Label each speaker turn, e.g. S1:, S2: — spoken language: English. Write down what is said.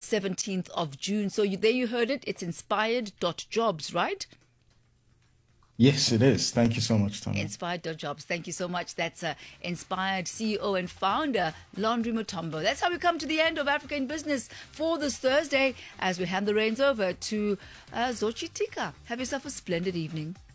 S1: 17th of June. So there you heard it. It's inspired.jobs, right?
S2: Yes, it is. Thank you so much, Tanya.
S1: Inspired.jobs. Thank you so much. That's Inspired CEO and founder, Laundry Mutombo. That's how we come to the end of Africa in Business for this Thursday as we hand the reins over to Zochitika. Have yourself a splendid evening.